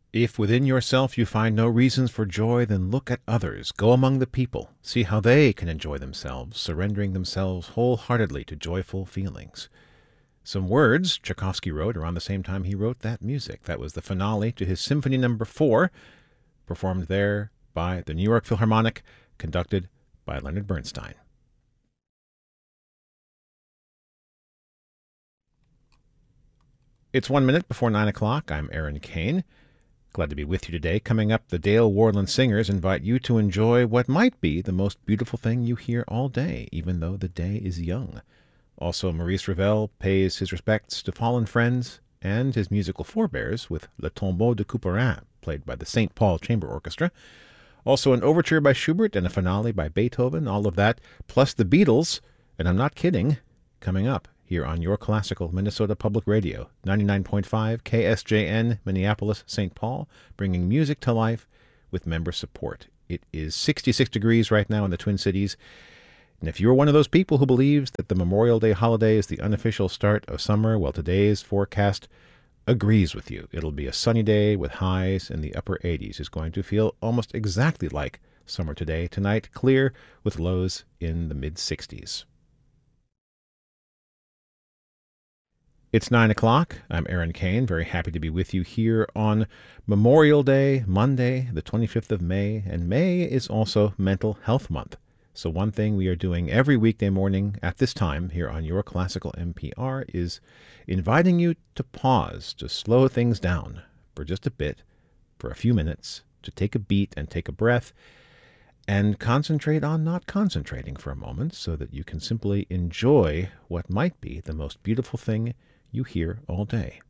If within yourself you find no reasons for joy, then look at others. Go among the people. See how they can enjoy themselves, surrendering themselves wholeheartedly to joyful feelings. Some words Tchaikovsky wrote around the same time he wrote that music. That was the finale to his Symphony No. 4, performed there by the New York Philharmonic, conducted by Leonard Bernstein. It's 1 minute before 9 o'clock. I'm Aaron Kane. Glad to be with you today. Coming up, the Dale Worland Singers invite you to enjoy what might be the most beautiful thing you hear all day, even though the day is young. Also, Maurice Ravel pays his respects to fallen friends and his musical forebears with Le Tombeau de Couperin, played by the St. Paul Chamber Orchestra. Also, an overture by Schubert and a finale by Beethoven. All of that, plus the Beatles, and I'm not kidding, coming up here on your classical Minnesota Public Radio, 99.5 KSJN, Minneapolis, St. Paul, bringing music to life with member support. It is 66 degrees right now in the Twin Cities. And if you're one of those people who believes that the Memorial Day holiday is the unofficial start of summer, well, today's forecast agrees with you. It'll be a sunny day with highs in the upper 80s. It's going to feel almost exactly like summer today. Tonight, clear with lows in the mid-60s. It's 9 o'clock. I'm Aaron Kane, very happy to be with you here on Memorial Day, Monday, the 25th of May, and May is also Mental Health Month. So one thing we are doing every weekday morning at this time here on Your Classical NPR is inviting you to pause, to slow things down for just a bit, for a few minutes, to take a beat and take a breath, and concentrate on not concentrating for a moment so that you can simply enjoy what might be the most beautiful thing you hear all day.